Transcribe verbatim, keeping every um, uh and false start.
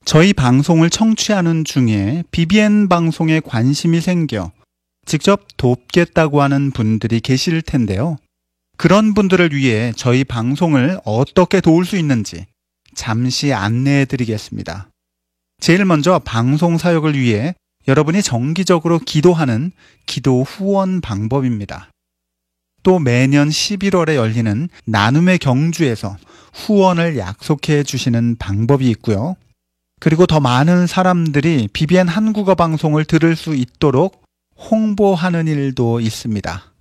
저희 방송을 청취하는 중에 비비엔 방송에 관심이 생겨 직접 돕겠다고 하는 분들이 계실 텐데요. 그런 분들을 위해 저희 방송을 어떻게 도울 수 있는지 잠시 안내해 드리겠습니다. 제일 먼저 방송 사역을 위해 여러분이 정기적으로 기도하는 기도 후원 방법입니다. 또 매년 십일월에 열리는 나눔의 경주에서 후원을 약속해 주시는 방법이 있고요. 그리고 더 많은 사람들이 비비엔 한국어 방송을 들을 수 있도록 홍보하는 일도 있습니다.